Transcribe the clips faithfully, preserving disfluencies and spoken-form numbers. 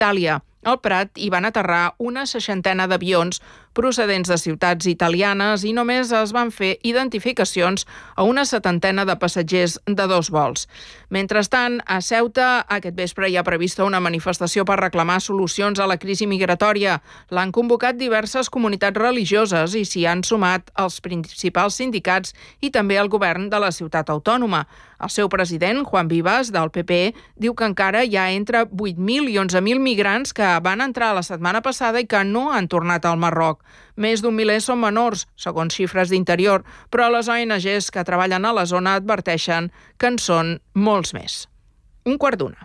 Itàlia. Al Prat hi van aterrar una seixantena d'avions procedents de ciutats italianes i només es van fer identificacions a una setantena de passatgers de dos vols. Mentrestant, a Ceuta, aquest vespre hi ha prevista una manifestació per reclamar solucions a la crisi migratòria. L'han convocat diverses comunitats religioses i s'hi han sumat els principals sindicats i també el govern de la ciutat autònoma. El seu president, Juan Vivas, del P P, diu que encara hi ha entre vuit mil i onze mil migrants que van entrar la setmana passada i que no han tornat al Marroc. Més d'un miler són menors, segons xifres d'Interior, però les O N Ges que treballen a la zona adverteixen que en són molts més. Un quart d'una.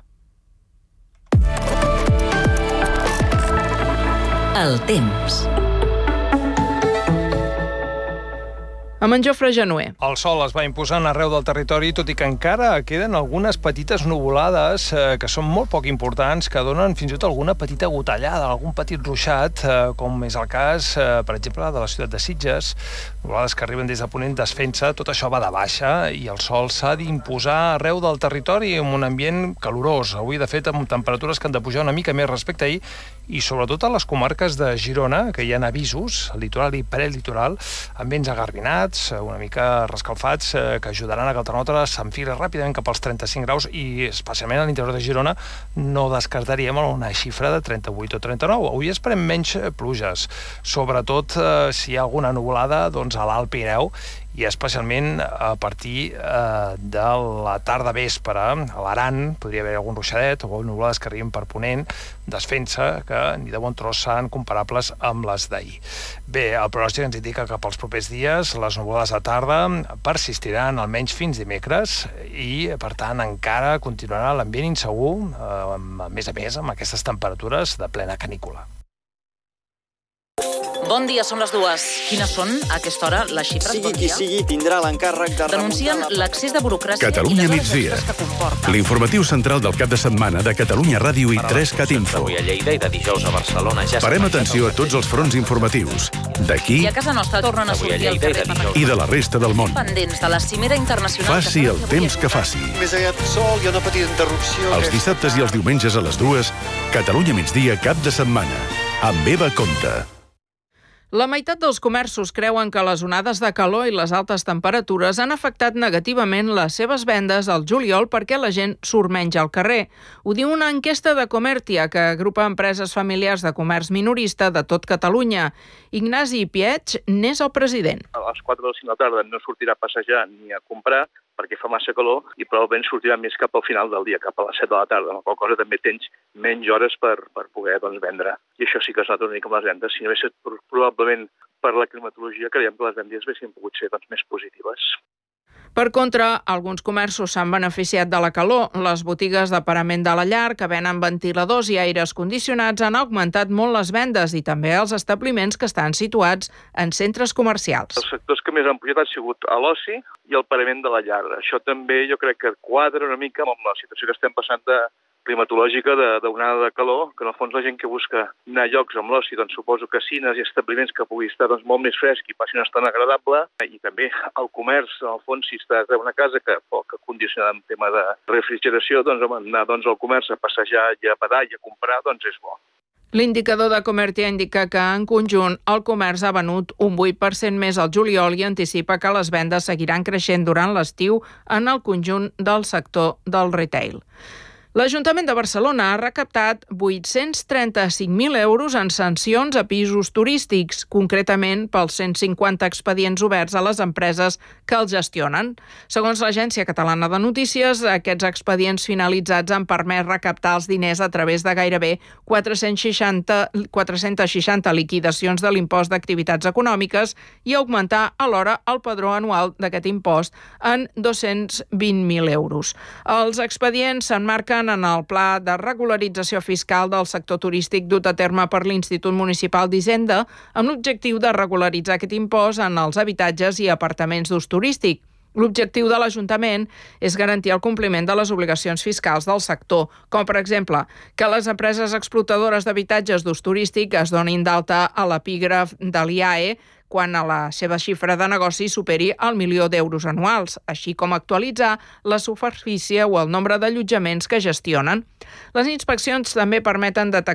El temps. Amb en Jofre Genuer. El sol es va imposant arreu del territori, tot i que encara queden algunes petites nuvolades eh, que són molt poc importants, que donen fins i tot alguna petita gotellada, algun petit ruixat, eh, com és el cas, eh, per exemple, de la ciutat de Sitges. Nuvolades que arriben des de Ponent d'Esfença, tot això va de baixa i el sol s'ha d'imposar arreu del territori en un ambient calorós. Avui, de fet, amb temperatures que han de pujar una mica més respecte a ahir, i sobretot a les comarques de Girona, que hi ha avisos, litoral i prelitoral, amb vents agarbinats, una mica rescalfats, eh, que ajudaran a que el termòmetre s'enfili ràpidament cap als trenta-cinc graus i, especialment a l'interior de Girona, no descartaríem una xifra de trenta-vuit o trenta-nou. Avui esperem menys pluges, sobretot eh, si hi ha alguna nuvolada doncs, a l'Alt Pirineu, i especialment a partir eh, de la tarda vespre. A l'Aran podria haver algun ruixadet o nuvolades que arribin per Ponent d'Esfença, que ni de bon tros seran comparables amb les d'ahir. Bé, el pronòstic ens indica que pels propers dies les nuvolades de tarda persistiran almenys fins dimecres i, per tant, encara continuarà l'ambient insegur, eh, a més a més, amb aquestes temperatures de plena canícula. Bon dia, són les dues. Quines són, a aquesta hora, les xifres? Sigui bon qui sigui, tindrà l'encàrrec de Denuncien remuntar... l'accés de burocràcia Catalunya i les hores migdia. extres que comporta. L'informatiu central del cap de setmana de Catalunya Ràdio i tres cat info. Avui a Lleida i de dijous a Barcelona ja... Parem atenció a tots els fronts informatius, d'aquí I a casa nostra tornen a sortir al carrer per i de la resta del món. pendents de la cimera internacional... Faci el temps que faci. Més aviat sol, hi ha una petita interrupció... Els dissabtes i els diumenges a les dues, Catalunya migdia cap de setmana. Amb Eva Conte. La meitat dels comerços creuen que les onades de calor i les altes temperatures han afectat negativament les seves vendes al juliol perquè la gent surt menys al carrer. Ho diu una enquesta de Comertia que agrupa empreses familiars de comerç minorista de tot Catalunya. Ignasi Pietx n'és el president. A les quatre o cinc de la tarda no sortirà a passejar ni a comprar perquè fa massa calor i probablement sortirà més cap al final del dia, cap a les set de la tarda, amb la qual cosa també tens menys hores per, per poder doncs, vendre. I això sí que es nota una mica amb les vendes. Si no hagués estat probablement per la climatologia, creiem que les vendes haguessin pogut ser doncs, més positives. Per contra, alguns comerços s'han beneficiat de la calor. Les botigues de parament de la llar, que venen ventiladors i aires condicionats, han augmentat molt les vendes i també els establiments que estan situats en centres comercials. Els sectors que més han pujat han sigut a l'oci i el parament de la llar. Això també jo crec que quadra una mica amb la situació que estem passant de climatològica d'onada de, de calor, que en el fons la gent que busca anar a llocs amb l'oci, doncs suposo casines i establiments que pugui estar doncs, molt més fresc i passi una estona agradable, i també el comerç, en el fons, si estàs a una casa que poc condicionada en tema de refrigeració, doncs home, anar doncs, al comerç a passejar i a badar i a comprar, doncs és bo. L'indicador de Comertia indica que, en conjunt, el comerç ha venut un vuit per cent més al juliol i anticipa que les vendes seguiran creixent durant l'estiu en el conjunt del sector del retail. L'Ajuntament de Barcelona ha recaptat vuit-cents trenta-cinc mil euros en sancions a pisos turístics, concretament pels cent cinquanta expedients oberts a les empreses que els gestionen. Segons l'Agència Catalana de Notícies, aquests expedients finalitzats han permès recaptar els diners a través de gairebé quatre-cents seixanta liquidacions de l'impost d'activitats econòmiques i augmentar alhora el padró anual d'aquest impost en dos-cents vint mil euros. Els expedients s'emmarquen en el Pla de Regularització Fiscal del sector turístic dut a terme per l'Institut Municipal d'Hisenda amb l'objectiu de regularitzar aquest impost en els habitatges i apartaments d'ús turístic. L'objectiu de l'Ajuntament és garantir el compliment de les obligacions fiscals del sector, com per exemple que les empreses explotadores d'habitatges d'ús turístic es donin d'alta a l'epígraf de l'I A E quan a la seva xifra de negoci superi el milió d'euros anuals, així com actualitzar la superfície o el nombre d'allotjaments que gestionen. Les inspeccions també permeten detectar